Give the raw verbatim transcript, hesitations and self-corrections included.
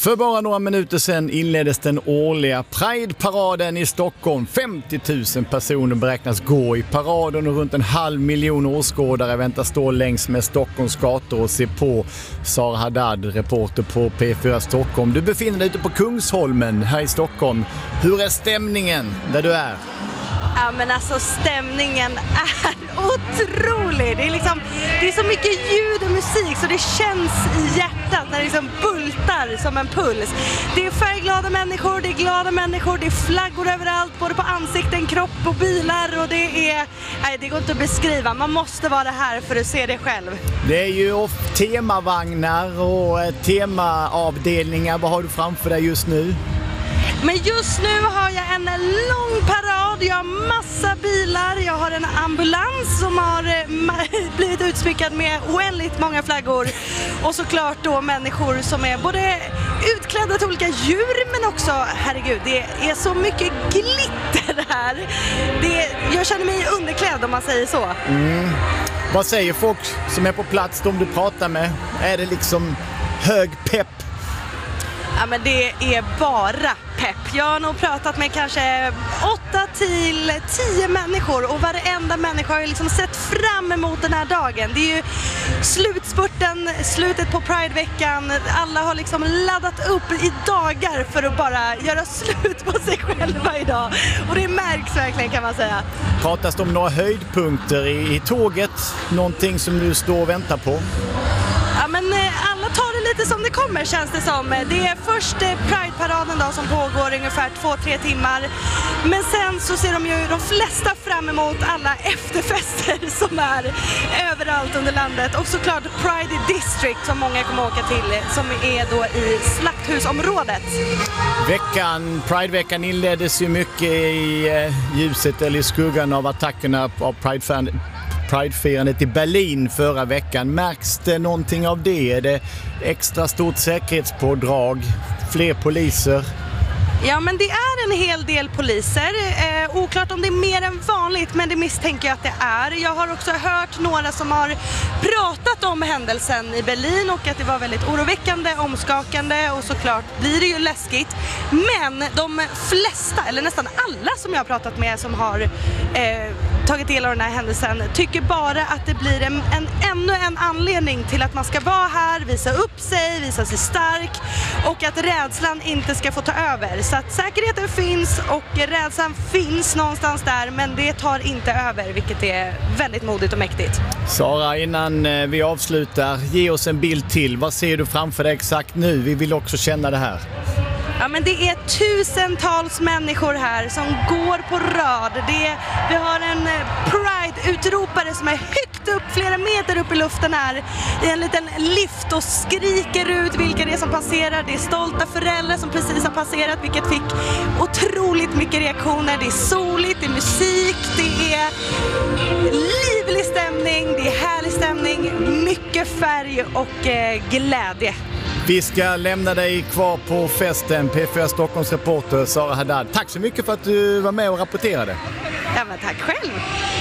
För bara några minuter sedan inleddes den årliga Pride-paraden i Stockholm. femtio tusen personer beräknas gå i paraden och runt en halv miljon åskådare väntas stå längs med Stockholms gator och se på. Sara Haddad, reporter på P fyra Stockholm. Du befinner dig ute på Kungsholmen här i Stockholm. Hur är stämningen där du är? Ja, men alltså stämningen är otrolig. Det är liksom, det är så mycket ljud och musik så det känns i hjärtat när det liksom bultar som en puls. Det är färgglada människor, det är glada människor, det är flaggor överallt, både på ansikten, kropp och bilar, och det är, nej, det går inte att beskriva. Man måste vara här för att se det själv. Det är ju ofta temavagnar och temaavdelningar. Vad har du framför dig just nu? Men just nu har jag en lång parad, jag har massa bilar, jag har en ambulans som har blivit utsmyckad med oändligt många flaggor, och såklart då människor som är både utklädda till olika djur, men också, herregud, det är så mycket glitter här. Det, jag känner mig underklädd om man säger så. Mm. Vad säger folk som är på plats, de du pratar med? Är det liksom hög pepp? Ja, men det är bara pepp. Jag har nog pratat med kanske åtta till tio människor, och varenda människa har liksom sett fram emot den här dagen. Det är ju slutspurten, slutet på Pride-veckan. Alla har liksom laddat upp i dagar för att bara göra slut på sig själva idag. Och det märks verkligen, kan man säga. Pratas det om några höjdpunkter i, i tåget? Någonting som du står och väntar på? Ja, men alla tar det lite som det kommer, känns det som. Det är först Pride-paraden då, som pågår ungefär två, tre timmar. Men sen så ser de ju de flesta fram emot alla efterfester som är överallt under landet. Och såklart Pride District som många kommer åka till, som är då i Slakthusområdet. Veckan, Pride-veckan inleddes ju mycket i ljuset eller i skuggan av attackerna av Pride-fan. Pride-firandet i Berlin förra veckan. Märks det någonting av det? Är det extra stort säkerhetspådrag? Fler poliser? Ja, men det är en hel del poliser. Eh, oklart om det är mer än vanligt, men det misstänker jag att det är. Jag har också hört några som har pratat om händelsen i Berlin och att det var väldigt oroväckande, omskakande, och såklart blir det ju läskigt. Men de flesta, eller nästan alla som jag har pratat med som har eh, tagit del av den här händelsen, tycker bara att det blir en, en, ännu en anledning till att man ska vara här, visa upp sig, visa sig stark, och att rädslan inte ska få ta över. Så att säkerheten finns och rädslan finns någonstans där, men det tar inte över, vilket är väldigt modigt och mäktigt. Sara, innan vi avslutar, ge oss en bild till. Vad ser du framför dig exakt nu? Vi vill också känna det här. Ja, men det är tusentals människor här som går på rad. Det är, vi har en Pride-utropare som är högt upp, flera meter upp i luften här, i en liten lift, och skriker ut vilka det är som passerar. Det är stolta föräldrar som precis har passerat, vilket fick otroligt mycket reaktioner. Det är soligt, det är musik, det är livlig stämning, det är härlig stämning, mycket färg och eh, glädje. Vi ska lämna dig kvar på festen. P fyra Stockholms reporter Sara Haddad. Tack så mycket för att du var med och rapporterade. Ja, men tack själv.